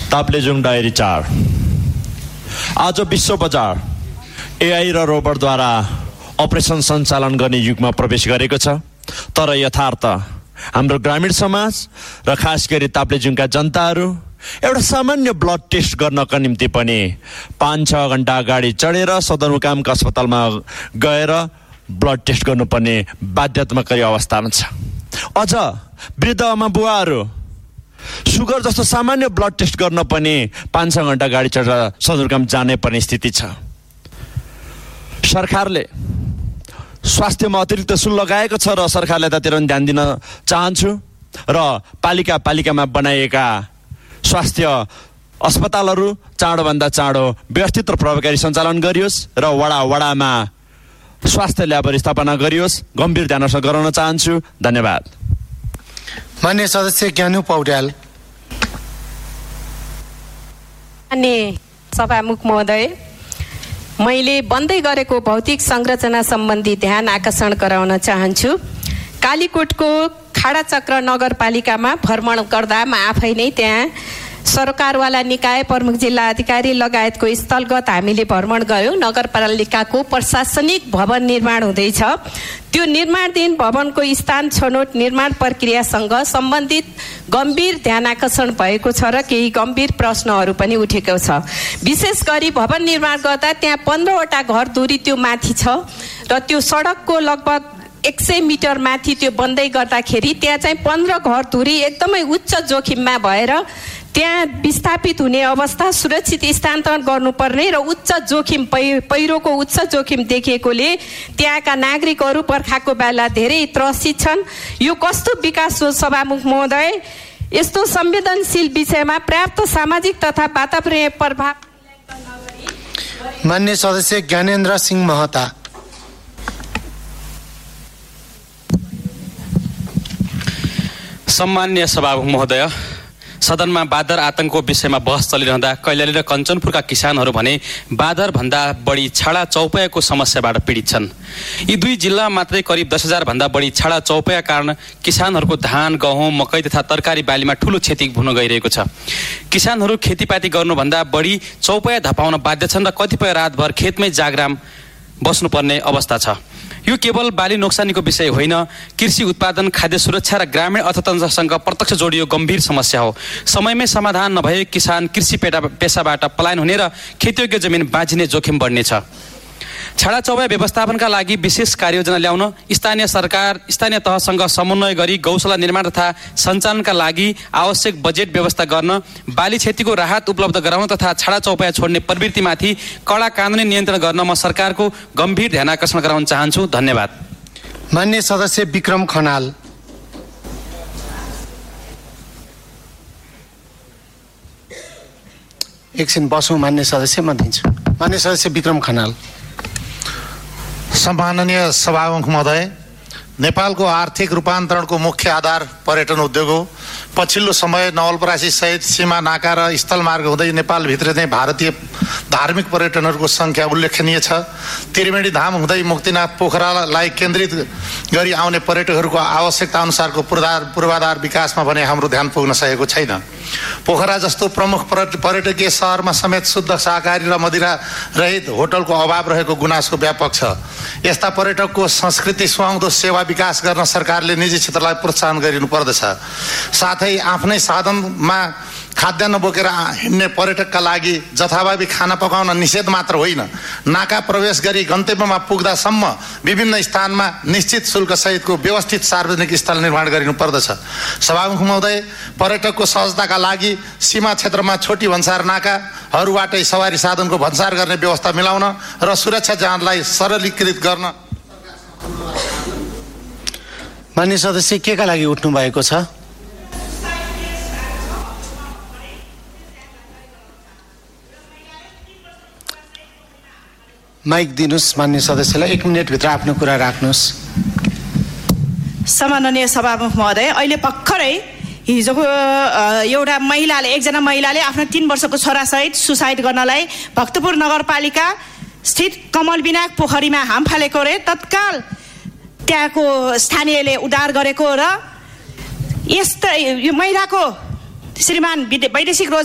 Taplejung diary 4। आज विश्व बजार एआई र रोबोटद्वारा अपरेसन सञ्चालन गर्ने युगमा प्रवेश गरेको छ। तर यथार्थ हाम्रो ग्रामीण समाज र खास गरी ताप्लेजुङका जनताहरू एउटा सामान्य ब्लड टेस्ट गर्नका निम्ति पनि 5-6 घण्टा अगाडि चढेर सदरमुकामका अस्पतालमा गएर ब्लड टेस्ट गर्नुपर्ने बाध्यतात्मक अवस्थामा छ। अझ वृद्ध आमा बुवाहरू सुगर जस्तो सामान्य ब्लड टेस्ट गर्न पनि 5-6 घण्टा अगाडि चढेर सदरमुकाम जाने पर्ने स्थिति छ। सरकारले स्वास्थ्यमा अतिरिक्त शुल्क लगाएको छ र सरकारले त्यतिर ध्यान दिन चाहन्छु र पालिकामा बनाइएका स्वास्थ्य अस्पतालहरू चाँडोभन्दा चाँडो व्यवस्थित र प्रभावकारी सञ्चालन गरियोस् र वडामा स्वास्थ्य ल्याबहरू स्थापना गरियोस्। गम्भीर ध्यान गराउन चाहन्छु। धन्यवाद। मान्य सदस्य ज्ञानु पौड्याल। मान्य सभामुख महोदय, मैले बन्दै गरेको भौतिक संरचना सम्बन्धी ध्यान आकर्षण गराउन चाहन्छु। कालीकोटको खाडाचक्र नगरपालिकामा भ्रमण गर्दा म आफै नै त्यहाँ सरकारवाला निकाय प्रमुख जिल्ला अधिकारी लगायतको स्थलगत हामीले भ्रमण गऱ्यौँ। नगरपालिकाको प्रशासनिक भवन निर्माण हुँदैछ। त्यो निर्माणाधीन भवनको स्थान छनौट निर्माण प्रक्रियासँग सम्बन्धित गम्भीर ध्यान आकर्षण भएको छ र केही गम्भीर प्रश्नहरू पनि उठेको छ। विशेष गरी भवन निर्माण गर्दा त्यहाँ 15वटा घर दूरी त्यो माथि छ र त्यो सडकको लगभग 100 मिटर माथि त्यो बन्दै गर्दाखेरि त्यहाँ चाहिँ 15 घर दूरी एकदमै उच्च जोखिममा भएर त्यहाँ विस्थापित हुने अवस्था, सुरक्षित स्थानान्तरण गर्नुपर्ने र उच्च जोखिम पहिरोको उच्च जोखिम देखिएकोले त्यहाँका नागरिकहरू बर्खाको बेला धेरै त्रसित छन्। यो कस्तो विकास हो सभामुख महोदय? यस्तो संवेदनशील विषयमा पर्याप्त सामाजिक तथा वातावरणीय प्रभाव। मान्य सदस्य ज्ञानेन्द्र सिंह महता। सम्मान्य सभामुख महोदय, सदनमा बादर आतंकको विषयमा बहस चलिरहँदा कैलाली र कञ्चनपुरका किसानहरू भने बादर भन्दा बढी छाडा चौपयाको समस्याबाट पीडित छन्। यी दुई जिल्ला मात्रै करिब 10,000 भन्दा बढी छाडा चौपया कारण किसानहरूको धान, गहुँ, मकै तथा तरकारी बालीमा ठूलो क्षति हुन गइरहेको छ। किसानहरू खेतीपाती गर्नुभन्दा बढी चौपया धपाउन बाध्य छन् र कतिपय रातभर खेतमै जागराम बस्नुपर्ने अवस्था छ। यो केवल बाली नोक्सानीको विषय होइन, कृषि उत्पादन, खाद्य सुरक्षा र ग्रामीण अर्थतन्त्रसँग प्रत्यक्ष जोडियो गम्भीर समस्या हो। समयमै समाधान नभए किसान कृषि पेसाबाट पलायन हुने र खेतीयोग्य जमिन बाँझिने जोखिम बढ्नेछ। छाडा चौपया व्यवस्थापनका लागि विशेष कार्ययोजना ल्याउन स्थानीय तहसँग समन्वय गरी गौशाला निर्माण तथा सञ्चालनका लागि आवश्यक बजेट व्यवस्था गर्न, बाली क्षतिको राहत उपलब्ध गराउन तथा छाडा चौपया छोड्ने प्रवृत्तिमाथि कडा कानुनी नियन्त्रण गर्न म सरकारको गम्भीर ध्यान आकर्षण गराउन चाहन्छु। धन्यवाद। मान्य सदस्य विक्रम खनाल। एकछिन बसौँ मान्य सदस्य, म दिन्छु। मान्य सदस्य विक्रम खनाल। सम्माननीय सभामुख महोदय, नेपालको आर्थिक रूपान्तरणको मुख्य आधार पर्यटन उद्योग हो। पछिल्लो समय नवलपरासी सहित सीमा नाका र स्थलमार्ग हुँदै नेपालभित्र नै भारतीय धार्मिक पर्यटनहरूको सङ्ख्या उल्लेखनीय छ। त्रिवेणी धाम हुँदै मुक्तिनाथ पोखरालाई केन्द्रित गरी आउने पर्यटकहरूको आवश्यकता अनुसारको पूर्वाधार विकासमा भने हाम्रो ध्यान पुग्न सकेको छैन। पोखरा जस्तो प्रमुख पर्यटकीय सहरमा समेत शुद्ध शाकाहारी र मदिरा रहित होटलको अभाव रहेको गुनासो व्यापक छ। यस्ता पर्यटकको संस्कृति सुहाउँदो सेवा विकास गर्न सरकारले निजी क्षेत्रलाई प्रोत्साहन गरिनु पर्दछ। साथै आफ्नै साधनमा खाद्यान्न बोकेर हिँड्ने पर्यटकका लागि जथाभावी खाना पकाउन निषेध मात्र होइन, नाका प्रवेश गरी गन्तव्यमा पुग्दासम्म विभिन्न स्थानमा निश्चित शुल्क सहितको व्यवस्थित सार्वजनिक स्थल निर्माण गरिनु पर्दछ। सभामुख महोदय, पर्यटकको सहजताका लागि सीमा क्षेत्रमा छोटी भन्सार नाकाहरूबाटै सवारी साधनको भन्सार गर्ने व्यवस्था मिलाउन र सुरक्षा जाँचलाई सरलीकृत गर्न। मान्य सदस्य के का लागि उठ्नु भएको छ? माइक दिनुस् मान्य सदस्यलाई। 1 मिनेटभित्र आफ्नो कुरा राख्नुहोस्। सम्माननीय सभामुख महोदय, अहिले भर्खरै हिजोको एकजना महिलाले आफ्नो 3 वर्षको छोरासहित सुसाइड गर्नलाई भक्तपुर नगरपालिका स्थित कमल विनायक पोखरीमा हाम फालेको रे तत्काल त्यहाँको स्थानीयले उद्धार गरेको र यस्तो यो महिलाको श्रीमान वैदेशिक